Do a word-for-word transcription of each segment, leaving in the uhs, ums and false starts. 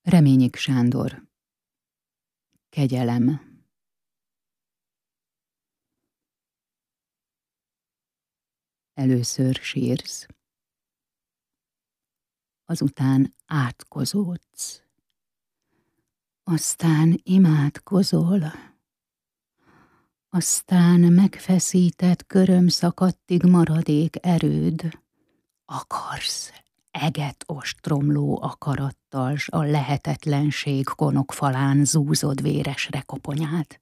Reményik Sándor. Kegyelem. Először sírsz, azután átkozódsz, aztán imádkozol, aztán megfeszített körömszakadtig maradék erőd, akarsz eget ostromló akarattal, s a lehetetlenség konokfalán zúzod véres rekoponyát.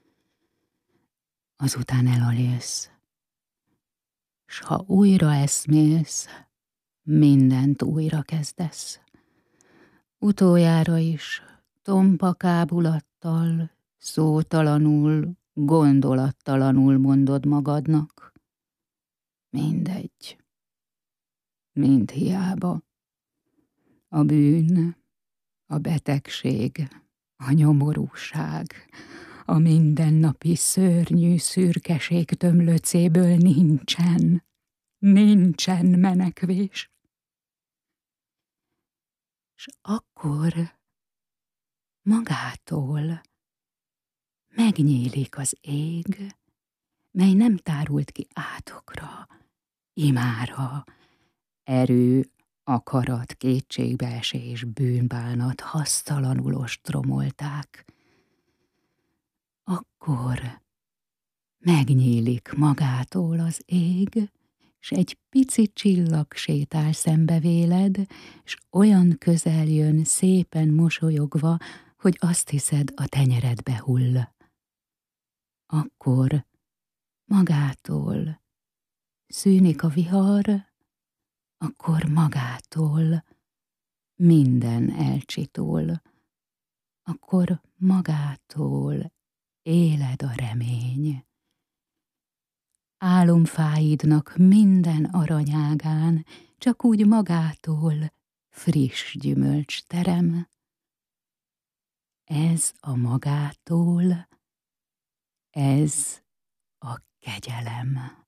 Azután elalélsz, s ha újra eszmélsz, mindent újra kezdesz. Utoljára is tompa kábulattal, szótalanul, gondolattalanul mondod magadnak. Mindegy. Mind hiába. A bűn, a betegség, a nyomorúság, a mindennapi szörnyű szürkeség tömlöcéből nincsen, nincsen menekvés. S akkor magától megnyílik az ég, mely nem tárult ki átokra, imára, erő, akarat, kétségbeesés, bűnbánat hasztalanul ostromolták. Akkor megnyílik magától az ég, s egy pici csillag sétál szembe véled, s olyan közel jön szépen mosolyogva, hogy azt hiszed, a tenyeredbe hull. Akkor magától szűnik a vihar, akkor magától minden elcsitol, akkor magától éled a remény. Álomfáidnak minden aranyágán csak úgy magától friss gyümölcs terem. Ez a magától, ez a kegyelem.